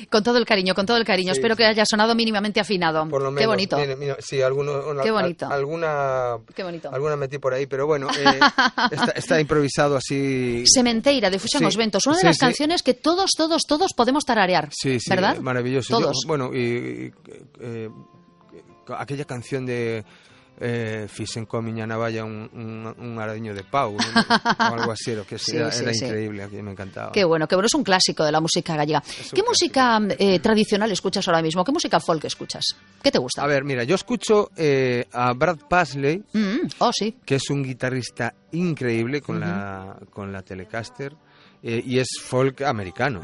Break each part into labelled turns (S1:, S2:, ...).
S1: Con todo el cariño, con todo el cariño. Espero que haya sonado mínimamente afinado.
S2: Por lo menos.
S1: Qué bonito.
S2: Mira, sí,
S1: Qué bonito.
S2: Qué bonito. Alguna metí por ahí, pero bueno, está improvisado así.
S1: Sementeira, de Fusión Os Ventos, una de las canciones que todos podemos tararear, ¿verdad?
S2: Maravilloso.
S1: Todos.
S2: Aquella canción de Fixen con miña navalla un aradiño de pau, ¿no? O algo así, que era increíble, que me encantaba.
S1: Qué bueno, es un clásico de la música gallega. ¿Qué música tradicional escuchas ahora mismo? ¿Qué música folk escuchas? ¿Qué te gusta?
S2: A ver, mira, yo escucho a Brad Paisley,
S1: sí,
S2: que es un guitarrista increíble con la Telecaster, y es folk americano.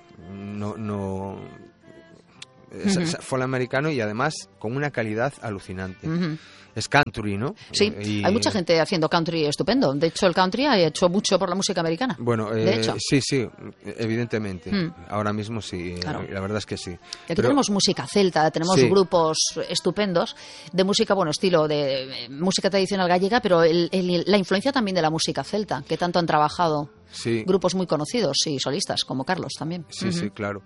S2: Es folk americano y además con una calidad alucinante. Es country, ¿no?
S1: Sí, hay mucha gente haciendo country estupendo. De hecho, el country ha hecho mucho por la música americana.
S2: Bueno,
S1: de hecho.
S2: Sí, evidentemente. Ahora mismo sí, claro. La verdad es que sí.
S1: Y aquí tenemos música celta, tenemos grupos estupendos de música, estilo de música tradicional gallega, pero la influencia también de la música celta, que tanto han trabajado grupos muy conocidos y solistas, como Carlos también.
S2: Sí, claro.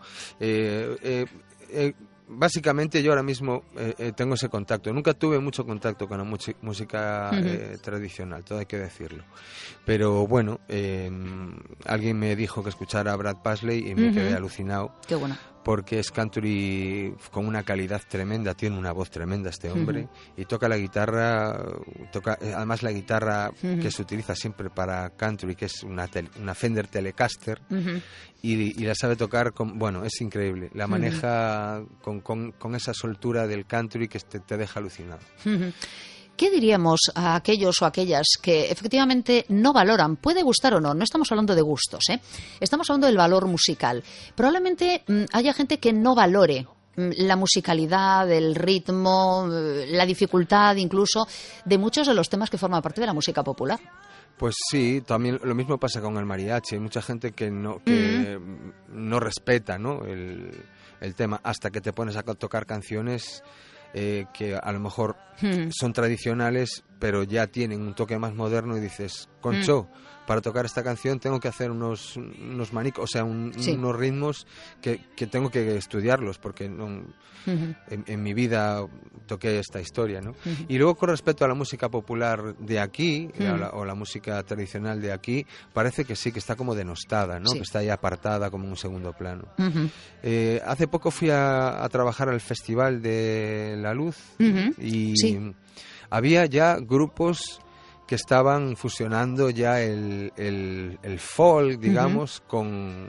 S2: Básicamente yo ahora mismo tengo ese contacto. Nunca tuve mucho contacto con la música tradicional, todo hay que decirlo. Pero bueno, alguien me dijo que escuchara a Brad Paisley y me quedé alucinado.
S1: Qué bueno.
S2: Porque es country con una calidad tremenda, tiene una voz tremenda este hombre, y toca la guitarra, además la guitarra que se utiliza siempre para country, que es una Fender Telecaster, y la sabe tocar, es increíble, la maneja con esa soltura del country que te deja alucinado.
S1: ¿Qué diríamos a aquellos o aquellas que efectivamente no valoran? Puede gustar o no, no estamos hablando de gustos, estamos hablando del valor musical. Probablemente haya gente que no valore la musicalidad, el ritmo, la dificultad incluso de muchos de los temas que forman parte de la música popular.
S2: Pues sí, también lo mismo pasa con el mariachi. Hay mucha gente que no respeta, ¿no? el tema hasta que te pones a tocar canciones que a lo mejor son tradicionales, pero ya tienen un toque más moderno y dices, Concho, para tocar esta canción tengo que hacer unos manicos, o sea, unos ritmos que tengo que estudiarlos, porque en mi vida toqué esta historia, ¿no? Y luego con respecto a la música popular de aquí, o la música tradicional de aquí, parece que sí, que está como denostada, ¿no? Que está ahí apartada como en un segundo plano. Hace poco fui a trabajar al Festival de la Luz y había ya grupos que estaban fusionando ya el folk, digamos, con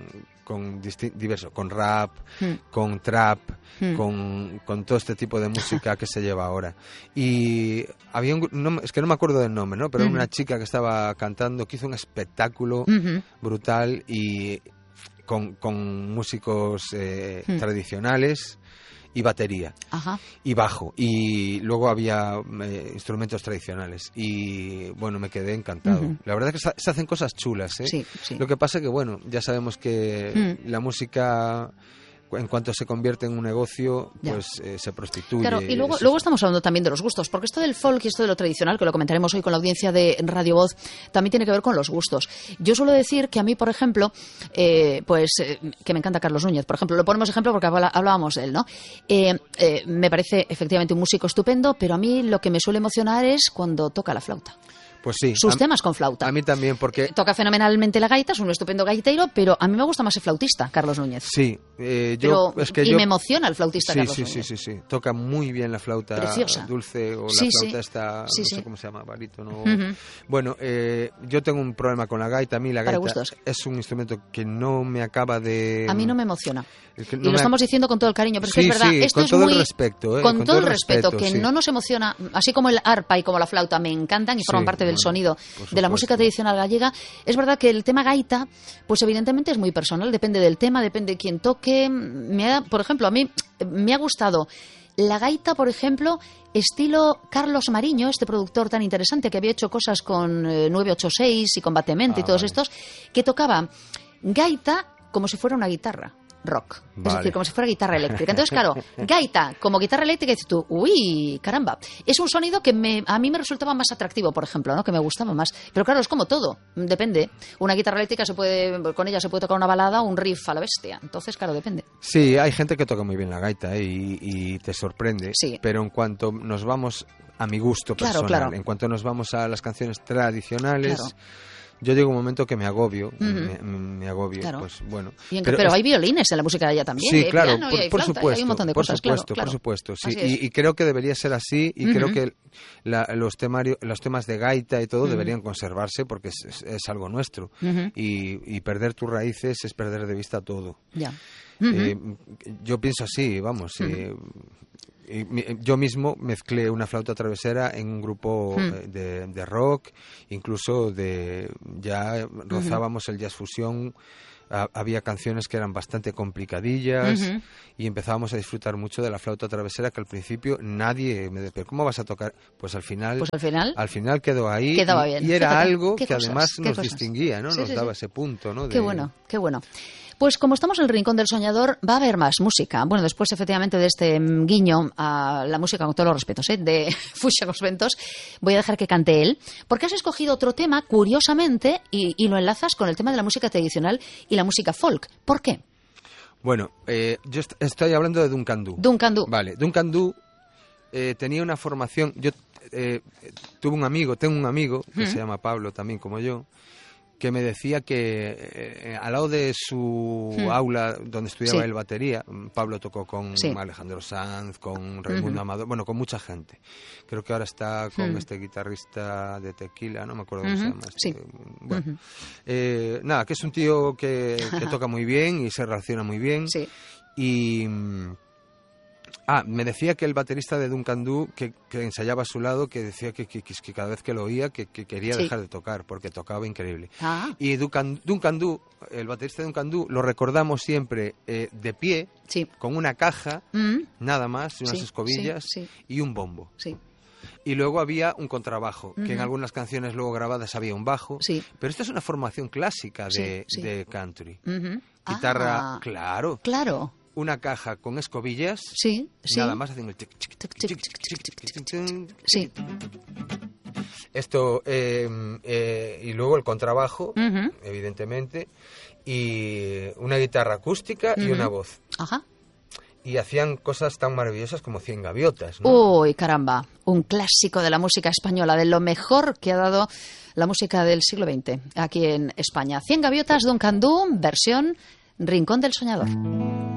S2: rap, con trap, con todo este tipo de música que se lleva ahora. Y había es que no me acuerdo del nombre, ¿no? Pero era una chica que estaba cantando, que hizo un espectáculo brutal y con músicos tradicionales y batería y bajo, y luego había instrumentos tradicionales, y bueno, me quedé encantado. La verdad es que se hacen cosas chulas,
S1: Sí.
S2: Lo que pasa es que ya sabemos que la música, en cuanto se convierte en un negocio, pues se prostituye.
S1: Claro, y luego estamos hablando también de los gustos, porque esto del folk y esto de lo tradicional, que lo comentaremos hoy con la audiencia de Radio Voz, también tiene que ver con los gustos. Yo suelo decir que a mí, por ejemplo, que me encanta Carlos Núñez, por ejemplo, lo ponemos ejemplo porque hablábamos de él, ¿no? Me parece efectivamente un músico estupendo, pero a mí lo que me suele emocionar es cuando toca la flauta.
S2: Pues sí.
S1: Sus temas con flauta.
S2: A mí también, porque
S1: toca fenomenalmente la gaita, es un estupendo gaitero, pero a mí me gusta más el flautista, Carlos Núñez.
S2: Sí. Me
S1: emociona el flautista Carlos Núñez.
S2: Sí. Toca muy bien la flauta.
S1: Preciosa.
S2: Dulce, o la flauta esta, no sé cómo se llama, barítono. Bueno, yo tengo un problema con la gaita. A mí la gaita es un instrumento que no me acaba de...
S1: A mí no me emociona. Lo estamos diciendo con todo el cariño, pero es que es verdad. Esto
S2: con
S1: es
S2: todo
S1: muy...
S2: el respeto.
S1: Con todo el respeto, que no nos emociona, así como el arpa y como la flauta me encantan y forman parte del sonido de la música tradicional gallega. Es verdad que el tema gaita, pues evidentemente es muy personal, depende del tema, depende de quién toque. Por ejemplo, a mí me ha gustado la gaita, por ejemplo, estilo Carlos Mariño, este productor tan interesante que había hecho cosas con 986 y con Batemente y todos estos, que tocaba gaita como si fuera una guitarra. rock.
S2: Vale.
S1: Es decir, como si fuera guitarra eléctrica. Entonces, claro, gaita como guitarra eléctrica, dices tú, uy, caramba. Es un sonido que a mí me resultaba más atractivo, por ejemplo, ¿no? Que me gustaba más. Pero claro, es como todo, depende. Una guitarra eléctrica con ella se puede tocar una balada o un riff a la bestia. Entonces, claro, depende.
S2: Sí, hay gente que toca muy bien la gaita y te sorprende.
S1: Sí.
S2: Pero en cuanto nos vamos a mi gusto personal,
S1: claro.
S2: En cuanto nos vamos a las canciones tradicionales...
S1: Claro.
S2: Yo llego a un momento que me agobio, me agobio,
S1: claro.
S2: Pues bueno.
S1: Pero hay violines en la música de ella también.
S2: Sí, claro,
S1: piano,
S2: por supuesto.
S1: Hay un montón de cosas,
S2: claro.
S1: Por
S2: supuesto, sí.
S1: Y
S2: creo que debería ser así y creo que los temas de gaita y todo deberían conservarse porque es algo nuestro. Y perder tus raíces es perder de vista todo.
S1: Ya.
S2: Yo pienso así, vamos. Yo mismo mezclé una flauta travesera en un grupo de rock, incluso ya rozábamos el jazz fusión. Había canciones que eran bastante complicadillas y empezábamos a disfrutar mucho de la flauta travesera, que al principio nadie me decía, ¿cómo vas a tocar? Pues al final quedó ahí.
S1: Quedaba bien.
S2: Y era
S1: Fíjate,
S2: algo que
S1: cosas,
S2: además nos
S1: cosas.
S2: distinguía, ¿no?
S1: Sí,
S2: Nos daba ese punto, ¿no?
S1: Qué bueno. Pues como estamos en el Rincón del Soñador, va a haber más música. Bueno, después efectivamente de este guiño a la música, con todos los respetos, de Fuxia Cos Ventos, voy a dejar que cante él, porque has escogido otro tema, curiosamente, y lo enlazas con el tema de la música tradicional y la música folk. ¿Por qué?
S2: Bueno, yo estoy hablando de Duncan Du.
S1: Duncan Du.
S2: Vale, Duncan Du tenía una formación... Yo tengo un amigo que se llama Pablo, también como yo, que me decía que al lado de su aula donde estudiaba él batería, Pablo tocó con Alejandro Sanz, con Raimundo Amador, bueno, con mucha gente. Creo que ahora está con este guitarrista de Tequila, no me acuerdo cómo se llama. Bueno, nada, que es un tío que toca muy bien y se relaciona muy bien. Sí. Y... me decía que el baterista de Duncan Du, que ensayaba a su lado, que decía que cada vez que lo oía que quería dejar de tocar, porque tocaba increíble. Y Duncan Du, el baterista de Duncan Du, lo recordamos siempre de pie, con una caja, nada más, unas escobillas y un bombo. Sí. Y luego había un contrabajo, que en algunas canciones luego grabadas había un bajo. Sí. Pero esta es una formación clásica de country. Guitarra, claro. Una caja con escobillas, nada más haciendo el tic, tic, tic, tic, tic, tic, tic. Esto, y luego el contrabajo, evidentemente, y una guitarra acústica y una voz. Ajá. Y hacían cosas tan maravillosas como 100 gaviotas, ¿no?
S1: Uy, caramba, un clásico de la música española, de lo mejor que ha dado la música del siglo XX aquí en España. 100 gaviotas, Duncan Du, versión Rincón del Soñador.